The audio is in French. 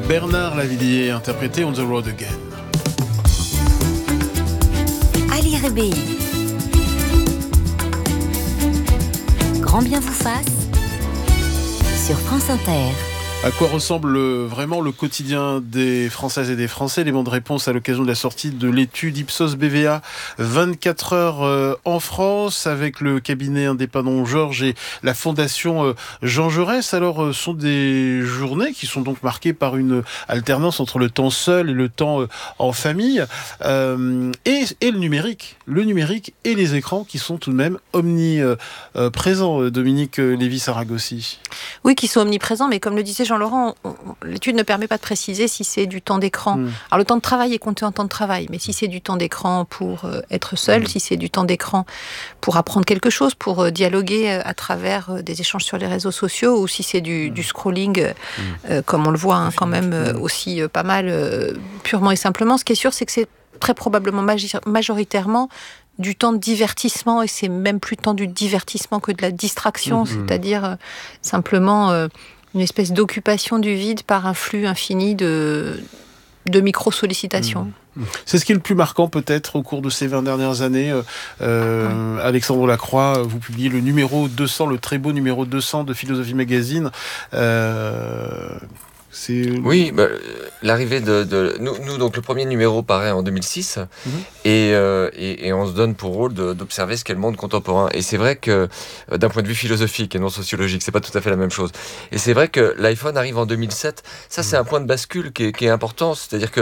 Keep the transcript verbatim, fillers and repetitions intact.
Bernard Lavilliers, interprété On the Road Again. Ali Rébéi. Grand bien vous fasse sur France Inter. À quoi ressemble vraiment le quotidien des Françaises et des Français? Élément de réponse à l'occasion de la sortie de l'étude Ipsos B V A vingt-quatre heures en France avec le cabinet indépendant Georges et la fondation Jean Jaurès. Alors, ce sont des journées qui sont donc marquées par une alternance entre le temps seul et le temps en famille euh, et, et le numérique. Le numérique et les écrans qui sont tout de même omniprésents, Dominique Lévy-Saragosi. Oui, qui sont omniprésents, mais comme le disait Jean-Laurent, on, l'étude ne permet pas de préciser si c'est du temps d'écran. Mmh. Alors le temps de travail est compté en temps de travail, mais si c'est du temps d'écran pour euh, être seul, mmh. si c'est du temps d'écran pour apprendre quelque chose, pour euh, dialoguer euh, à travers euh, des échanges sur les réseaux sociaux, ou si c'est du, mmh. du scrolling, euh, mmh. euh, comme on le voit hein, quand même euh, aussi euh, pas mal, euh, purement et simplement. Ce qui est sûr, c'est que c'est très probablement majoritairement du temps de divertissement, et c'est même plus tant du divertissement que de la distraction, mmh. c'est-à-dire euh, simplement euh, une espèce d'occupation du vide par un flux infini de, de micro-sollicitations. Mmh. C'est ce qui est le plus marquant peut-être au cours de ces vingt dernières années. Euh, oui. Alexandre Lacroix, vous publiez le numéro deux cents, le très beau numéro deux cents de Philosophie Magazine. Euh, C'est... Oui, bah, l'arrivée de, de nous, nous, donc le premier numéro paraît en deux mille six mmh. et, euh, et, et on se donne pour rôle de, d'observer ce qu'est le monde contemporain. Et c'est vrai que d'un point de vue philosophique et non sociologique, c'est pas tout à fait la même chose. Et c'est vrai que l'iPhone arrive en deux mille sept. Ça, mmh. c'est un point de bascule qui est, qui est important. C'est-à-dire que